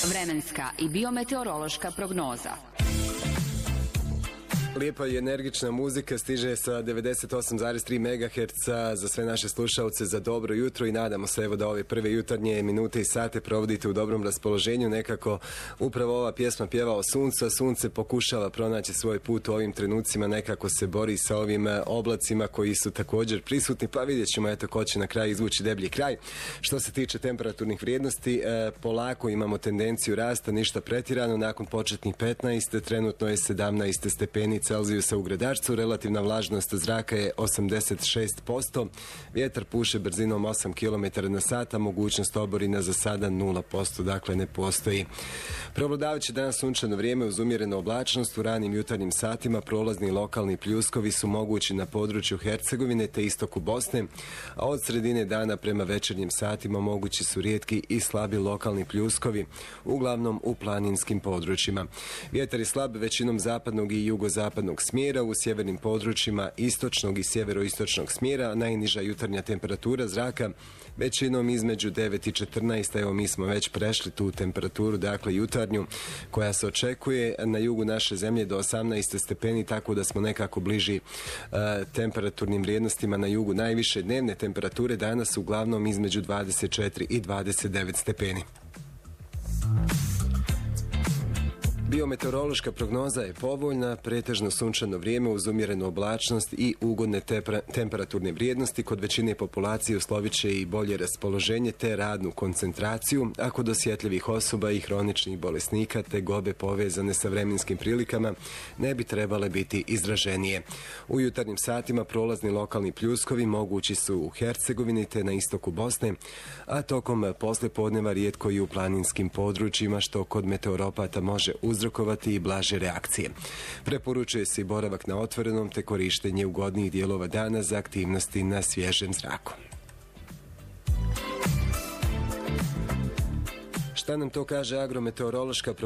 Vremenska i biometeorološka prognoza. Lijepa i energična muzika stiže sa 98,3 MHz za sve naše slušalce za dobro jutro i nadamo se evo da ove prve jutarnje minute i sate provodite u dobrom raspoloženju. Nekako upravo ova pjesma pjeva o suncu, a sunce pokušava pronaći svoj put u ovim trenucima, nekako se bori sa ovim oblacima koji su također prisutni, pa vidjet ćemo eto ko će na kraju izvući deblji kraj. Što se tiče temperaturnih vrijednosti, polako imamo tendenciju rasta, ništa pretjerano, nakon početnih 15, trenutno je 17 stepeni Celzijusa u Gradačcu, relativna vlažnost zraka je 86%, vjetar puše brzinom 8 km na sat, a mogućnost oborina za sada 0%, dakle ne postoji. Preovladavajuće danas sunčano vrijeme uz umjerenu oblačnost, u ranim jutarnjim satima prolazni lokalni pljuskovi su mogući na području Hercegovine te istoku Bosne, a od sredine dana prema večernjim satima mogući su rijetki i slabi lokalni pljuskovi, uglavnom u planinskim područjima. Vjetar je slab većinom zapadnog i jugozapadnog smjera, u sjevernim područjima istočnog i sjeveroistočnog smjera, a najniža jutarnja temperatura zraka većinom između 9 i 14, evo mi smo već prešli tu temperaturu, dakle jutarnju, koja se očekuje na jugu naše zemlje do 18 stepeni, tako da smo nekako bliži temperaturnim vrijednostima na jugu. Najviše dnevne temperature danas uglavnom između 24 i 29 stepeni. Biometeorološka prognoza je povoljna, pretežno sunčano vrijeme uz umjerenu oblačnost i ugodne temperaturne vrijednosti. Kod većine populacije uslovit će i bolje raspoloženje te radnu koncentraciju, a kod osjetljivih osoba i hroničnih bolesnika te gobe povezane sa vremenskim prilikama ne bi trebale biti izraženije. U jutarnjim satima prolazni lokalni pljuskovi mogući su u Hercegovini te na istoku Bosne, a tokom poslijepodneva rijetko i u planinskim područjima, što kod meteoropata može uzrokovati i blaže reakcije. Preporučuje se i boravak na otvorenom te korištenje ugodnijih dijelova dana za aktivnosti na svježem zraku. Šta nam to kaže agrometeorološka prognoza?